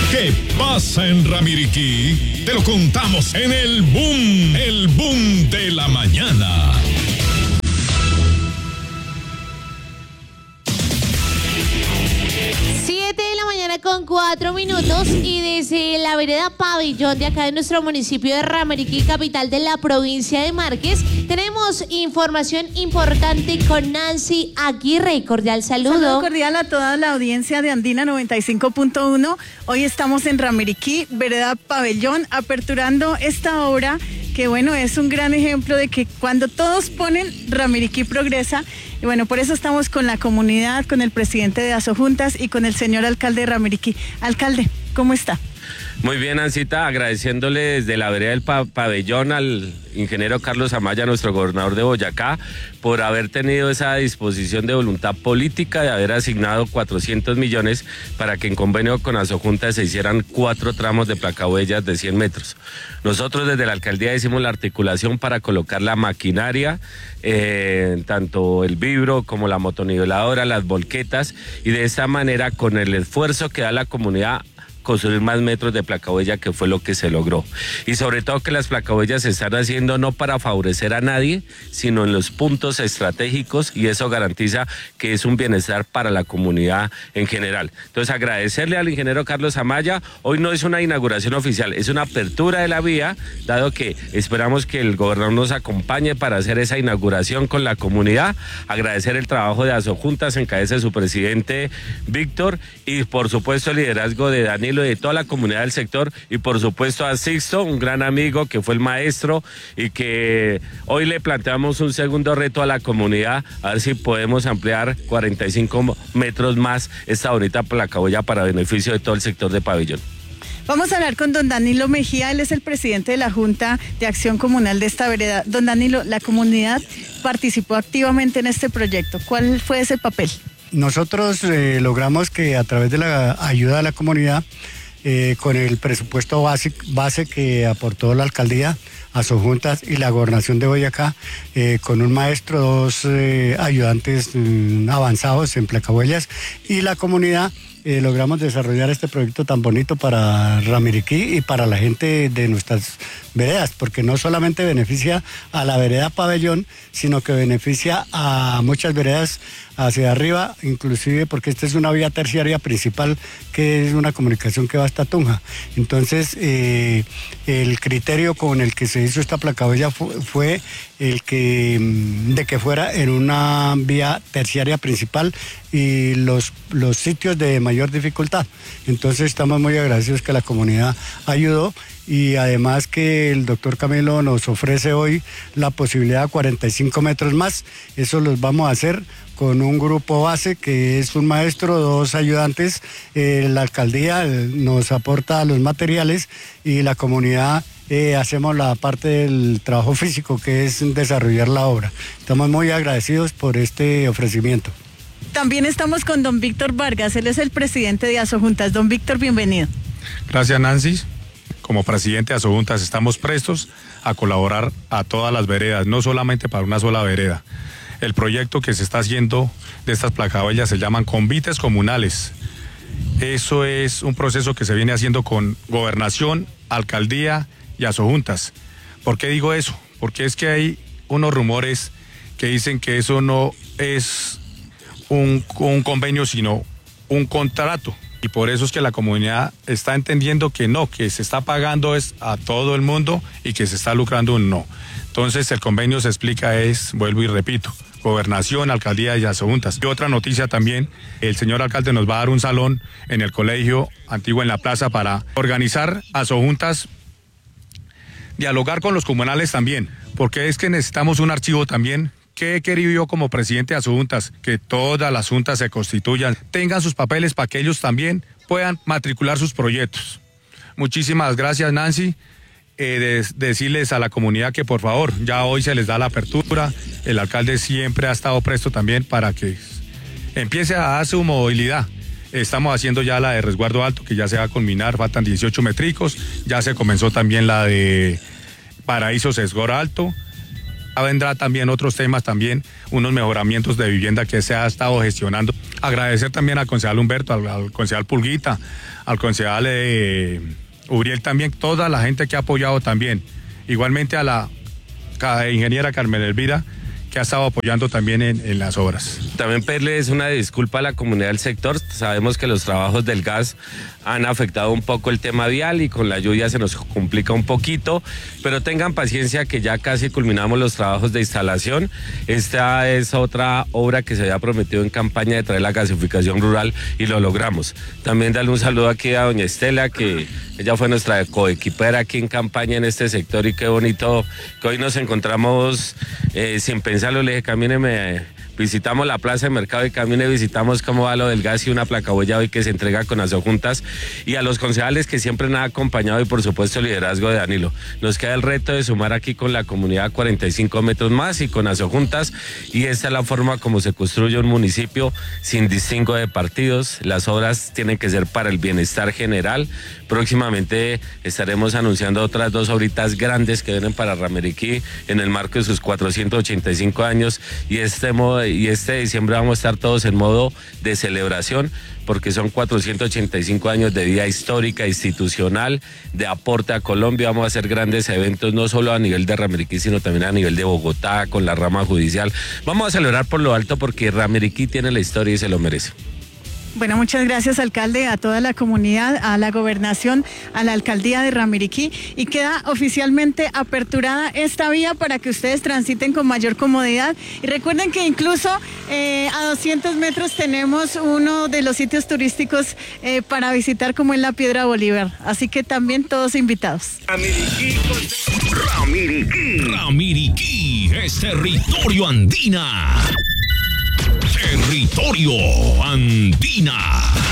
¿Qué pasa en Ramiriquí? Te lo contamos en el boom de la mañana. Con 4 minutos y desde la vereda Pabellón de acá de nuestro municipio de Ramiriquí, capital de la provincia de Márquez, tenemos información importante con Nancy Aguirre. Cordial saludo. Saludo cordial a toda la audiencia de Andina 95.1. Hoy estamos en Ramiriquí, vereda Pabellón, aperturando esta obra que bueno, es un gran ejemplo de que cuando todos ponen, Ramiriquí progresa. Y bueno, por eso estamos con la comunidad, con el presidente de Asojuntas y con el señor alcalde de Ramiriquí. Alcalde, ¿cómo está? Muy bien, Ancita, agradeciéndole desde la vereda del Pabellón al ingeniero Carlos Amaya, nuestro gobernador de Boyacá, por haber tenido esa disposición de voluntad política de haber asignado 400 millones para que en convenio con Asojuntas se hicieran 4 tramos de placahuellas de 100 metros. Nosotros desde la alcaldía hicimos la articulación para colocar la maquinaria, tanto el vibro como la motoniveladora, las volquetas, y de esta manera, con el esfuerzo que da la comunidad, construir más metros de placahuella, que fue lo que se logró. Y sobre todo que las placahuellas se están haciendo no para favorecer a nadie, sino en los puntos estratégicos, y eso garantiza que es un bienestar para la comunidad en general. Entonces, agradecerle al ingeniero Carlos Amaya. Hoy no es una inauguración oficial, es una apertura de la vía, dado que esperamos que el gobernador nos acompañe para hacer esa inauguración con la comunidad. Agradecer el trabajo de Asojuntas en cabeza de su presidente Víctor, y por supuesto el liderazgo de Daniel, de toda la comunidad del sector, y por supuesto a Sixto, un gran amigo que fue el maestro, y que hoy le planteamos un segundo reto a la comunidad, a ver si podemos ampliar 45 metros más esta bonita placahuella para beneficio de todo el sector de Pabellón. Vamos a hablar con don Danilo Mejía, él es el presidente de la Junta de Acción Comunal de esta vereda. Don Danilo, la comunidad participó activamente en este proyecto. ¿Cuál fue ese papel? Nosotros logramos que a través de la ayuda de la comunidad, con el presupuesto base que aportó la alcaldía, Asojuntas y la gobernación de Boyacá, con un maestro, 2 ayudantes avanzados en placahuellas y la comunidad, logramos desarrollar este proyecto tan bonito para Ramiriquí y para la gente de nuestras veredas, porque no solamente beneficia a la vereda Pabellón, sino que beneficia a muchas veredas hacia arriba, inclusive porque esta es una vía terciaria principal, que es una comunicación que va hasta Tunja. Entonces, el criterio con el que se hizo esta placahuella fue el de que fuera en una vía terciaria principal y los sitios de mayor dificultad. Entonces, estamos muy agradecidos que la comunidad ayudó, y además que el doctor Camilo nos ofrece hoy la posibilidad de 45 metros más. Eso los vamos a hacer con un grupo base que es un maestro, 2 ayudantes. La alcaldía nos aporta los materiales y la comunidad hacemos la parte del trabajo físico, que es desarrollar la obra. Estamos muy agradecidos por este ofrecimiento. También estamos con don Víctor Vargas, él es el presidente de Asojuntas. Don Víctor, bienvenido. Gracias, Nancy. Como presidente de Asojuntas estamos prestos a colaborar a todas las veredas, no solamente para una sola vereda. El proyecto que se está haciendo de estas placahuellas se llaman convites comunales. Eso es un proceso que se viene haciendo con gobernación, alcaldía y Asojuntas. ¿Por qué digo eso? Porque es que hay unos rumores que dicen que eso no es un convenio, sino un contrato. Y por eso es que la comunidad está entendiendo que no, que se está pagando es a todo el mundo y que se está lucrando un no. Entonces el convenio se explica vuelvo y repito, gobernación, alcaldía y Asojuntas. Y otra noticia también, el señor alcalde nos va a dar un salón en el colegio antiguo en la plaza para organizar Asojuntas, dialogar con los comunales también, porque es que necesitamos un archivo también. ¿Qué he querido yo como presidente de Asojuntas? Que todas las juntas se constituyan, tengan sus papeles para que ellos también puedan matricular sus proyectos. Muchísimas gracias, Nancy. Decirles a la comunidad que por favor, ya hoy se les da la apertura. El alcalde siempre ha estado presto también para que empiece a dar su movilidad. Estamos haciendo ya la de Resguardo Alto, que ya se va a culminar, faltan 18 métricos. Ya se comenzó también la de Paraíso Sesgora Alto. Vendrá también otros temas, también unos mejoramientos de vivienda que se ha estado gestionando. Agradecer también al concejal Humberto, al concejal Pulguita, al concejal Uriel también, toda la gente que ha apoyado también. Igualmente a la ingeniera Carmen Elvira, que ha estado apoyando también en las obras. También pedirles una disculpa a la comunidad del sector. Sabemos que los trabajos del gas han afectado un poco el tema vial y con la lluvia se nos complica un poquito, pero tengan paciencia que ya casi culminamos los trabajos de instalación. Esta es otra obra que se había prometido en campaña de traer la gasificación rural y lo logramos. También darle un saludo aquí a doña Estela, que ella fue nuestra coequipera aquí en campaña en este sector, y qué bonito que hoy nos encontramos sin pensarlo. Le dije, camíneme, visitamos la plaza de mercado y camine, visitamos cómo va lo del gas y una placahuella hoy que se entrega con Asojuntas, y a los concejales que siempre nos han acompañado, y por supuesto el liderazgo de Danilo. Nos queda el reto de sumar aquí con la comunidad 45 metros más y con Asojuntas, y esta es la forma como se construye un municipio sin distingo de partidos. Las obras tienen que ser para el bienestar general. Próximamente estaremos anunciando otras 2 obritas grandes que vienen para Ramiriquí en el marco de sus 485 años, y este diciembre vamos a estar todos en modo de celebración, porque son 485 años de vida histórica, institucional, de aporte a Colombia. Vamos a hacer grandes eventos, no solo a nivel de Ramiriquí, sino también a nivel de Bogotá, con la rama judicial. Vamos a celebrar por lo alto, porque Ramiriquí tiene la historia y se lo merece. Bueno, muchas gracias, alcalde, a toda la comunidad, a la gobernación, a la alcaldía de Ramiriquí, y queda oficialmente aperturada esta vía para que ustedes transiten con mayor comodidad. Y recuerden que incluso a 200 metros tenemos uno de los sitios turísticos para visitar, como es la Piedra Bolívar. Así que también todos invitados. Ramiriquí es territorio andina. Territorio Andina.